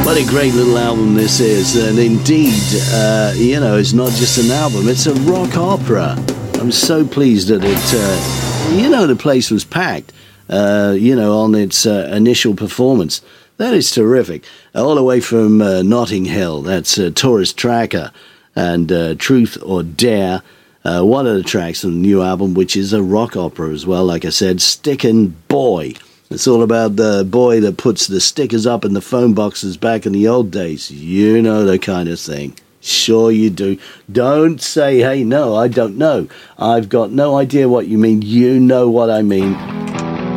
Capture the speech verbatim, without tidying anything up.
What a great little album this is, and indeed, uh, you know, it's not just an album, it's a rock opera. I'm so pleased that it, uh, you know, the place was packed, uh, you know, on its uh, initial performance. That is terrific. All the way from uh, Notting Hill, that's uh, Tourist Tracker and uh, Truth or Dare, uh, one of the tracks from the new album, which is a rock opera as well, like I said, Stickin' Boy. It's all about the boy that puts the stickers up in the phone boxes back in the old days. You know the kind of thing. Sure you do. Don't say, hey, no, I don't know. I've got no idea what you mean. You know what I mean.